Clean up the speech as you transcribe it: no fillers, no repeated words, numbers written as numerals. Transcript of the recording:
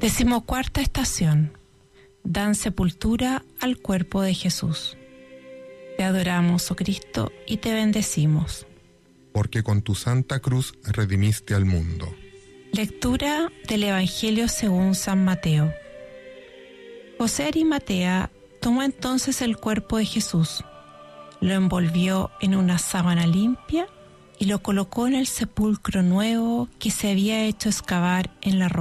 14ª estación. Dan sepultura al cuerpo de Jesús. Te adoramos, oh Cristo, y te bendecimos. Porque con tu santa cruz redimiste al mundo. Lectura del Evangelio según San Mateo. José de Arimatea tomó entonces el cuerpo de Jesús, lo envolvió en una sábana limpia y lo colocó en el sepulcro nuevo que se había hecho excavar en la roca.